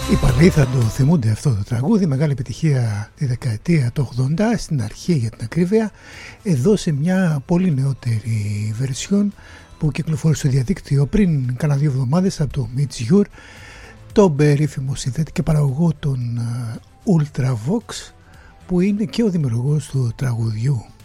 Οι παλαιοί θα το θυμούνται αυτό το τραγούδι, μεγάλη επιτυχία τη δεκαετία του 80, στην αρχή για την ακρίβεια, εδώ σε μια πολύ νεότερη βερσιόν που κυκλοφόρησε στο διαδίκτυο πριν κάνα 2 εβδομάδες από το Mitch Ure, τον περίφημο συνθέτη και παραγωγό των Ultravox, που είναι και ο δημιουργός του τραγουδιού.